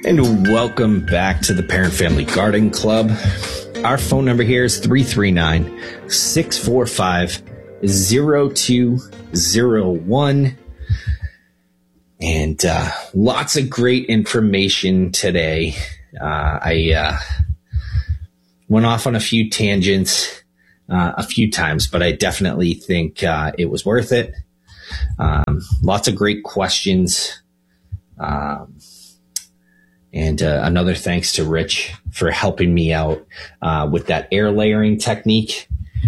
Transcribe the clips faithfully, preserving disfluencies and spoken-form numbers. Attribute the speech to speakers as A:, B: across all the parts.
A: And welcome back to the Parent Family Garden Club. Our phone number here is three three nine, six four five, zero two zero one. And uh, lots of great information today. Uh, I uh, went off on a few tangents uh, a few times, but I definitely think uh, it was worth it. Um, lots of great questions. Um, and uh, another thanks to Rich for helping me out uh, with that air layering technique.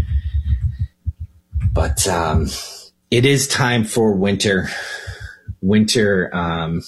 A: But um, it is time for winter. Winter, um,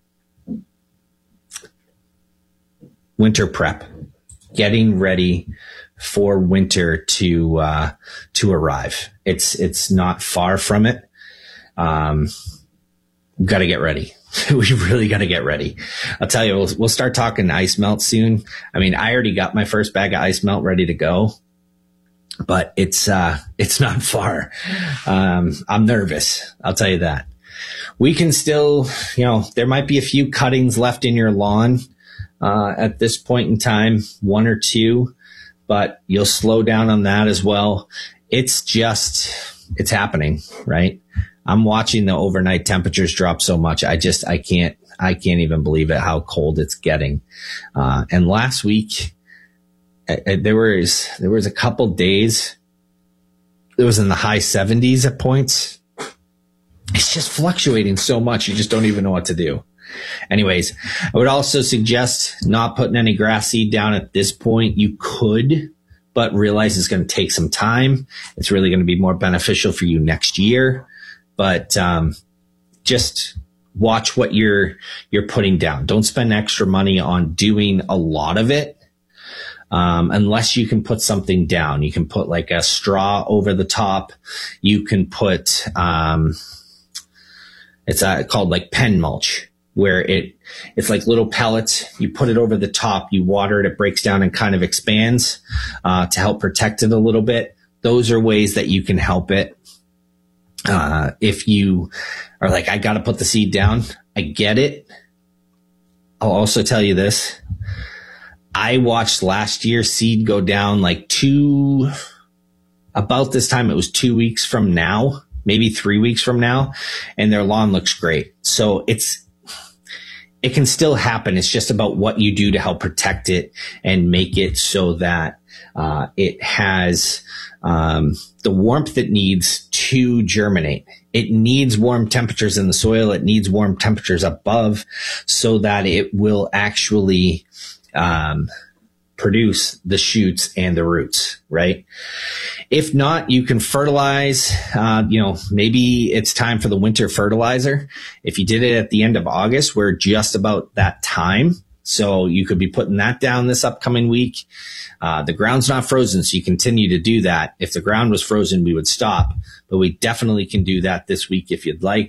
A: winter prep, getting ready for winter to uh, to arrive. It's it's not far from it. Um, we've got to get ready. We really got to get ready. I'll tell you, we'll, we'll start talking ice melt soon. I mean, I already got my first bag of ice melt ready to go, but it's uh, it's not far. Um, I'm nervous. I'll tell you that. We can still, you know, there might be a few cuttings left in your lawn uh, at this point in time, one or two, but you'll slow down on that as well. It's just, it's happening, right? I'm watching the overnight temperatures drop so much. I just, I can't, I can't even believe it, how cold it's getting. Uh, and last week, uh, there was, there was a couple days, it was in the high seventies at points. It's just fluctuating so much. You just don't even know what to do. Anyways, I would also suggest not putting any grass seed down at this point. You could, but realize it's going to take some time. It's really going to be more beneficial for you next year. But um, just watch what you're you're putting down. Don't spend extra money on doing a lot of it um, unless you can put something down. You can put like a straw over the top. You can put um, it's uh, called like pen mulch, where it it's like little pellets. You put it over the top. You water it. It breaks down and kind of expands uh, to help protect it a little bit. Those are ways that you can help it. Uh, if you are like, I got to put the seed down, I get it. I'll also tell you this. I watched last year seed go down like two, about this time, it was two weeks from now, maybe three weeks from now, and their lawn looks great. So it's, it can still happen. It's just about what you do to help protect it and make it so that uh, it has um, the warmth it needs to germinate. It needs warm temperatures in the soil. It needs warm temperatures above so that it will actually um, produce the shoots and the roots, right? If not, you can fertilize. Uh, you know, maybe it's time for the winter fertilizer. If you did it at the end of August, we're just about that time. So you could be putting that down this upcoming week. Uh, the ground's not frozen, so you continue to do that. If the ground was frozen, we would stop, but we definitely can do that this week if you'd like.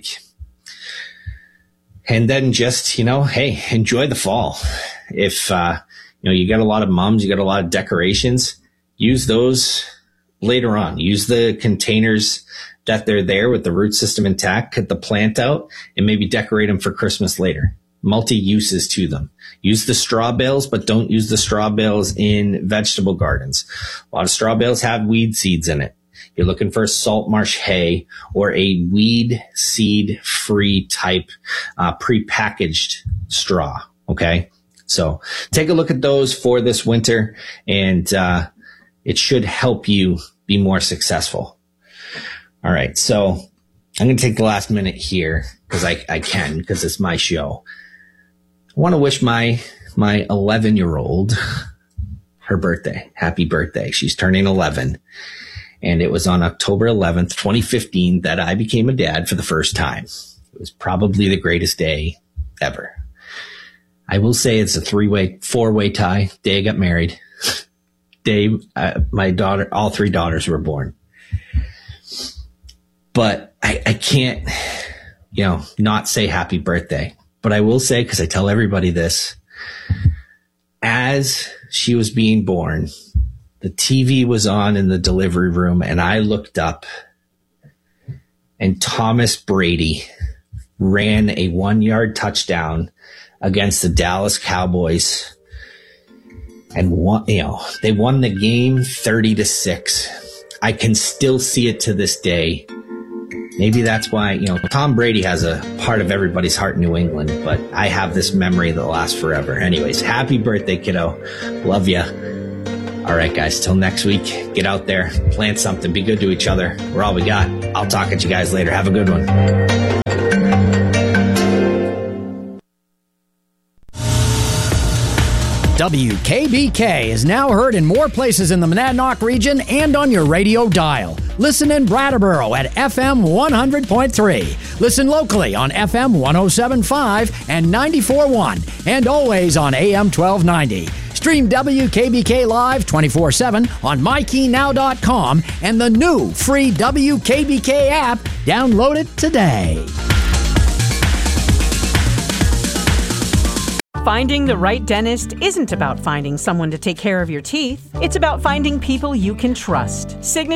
A: And then just, you know, hey, enjoy the fall. If, uh, you know, you got a lot of mums, you got a lot of decorations, use those later on. Use the containers that they're there with the root system intact, cut the plant out, and maybe decorate them for Christmas later. Multi-uses to them. Use the straw bales, but don't use the straw bales in vegetable gardens. A lot of straw bales have weed seeds in it. You're looking for a salt marsh hay or a weed seed free type uh, prepackaged straw. Okay. So take a look at those for this winter, and uh, it should help you be more successful. All right. So I'm going to take the last minute here because I, I can, because it's my show. I want to wish my my eleven-year-old her birthday. Happy birthday. She's turning eleven. And it was on October eleventh, twenty fifteen, that I became a dad for the first time. It was probably the greatest day ever. I will say it's a three-way, four-way tie. Day I got married. Day uh, my daughter, all three daughters were born. But I, I can't, you know, not say happy birthday. But I will say, because I tell everybody this, as she was being born, the T V was on in the delivery room, and I looked up, and Thomas Brady ran a one-yard touchdown against the Dallas Cowboys and won, you know, they won the game thirty to six. I can still see it to this day. Maybe that's why, you know, Tom Brady has a part of everybody's heart in New England, but I have this memory that lasts forever. Anyways, happy birthday, kiddo. Love ya. All right, guys, till next week, get out there, plant something, be good to each other. We're all we got. I'll talk at you guys later. Have a good one.
B: W K B K is now heard in more places in the Monadnock region and on your radio dial. Listen in Brattleboro at F M one hundred point three. Listen locally on F M one oh seven point five and ninety-four point one, and always on A M twelve ninety. Stream W K B K live twenty-four seven on my key now dot com and the new free W K B K app. Download it today.
C: Finding the right dentist isn't about finding someone to take care of your teeth. It's about finding people you can trust. Signature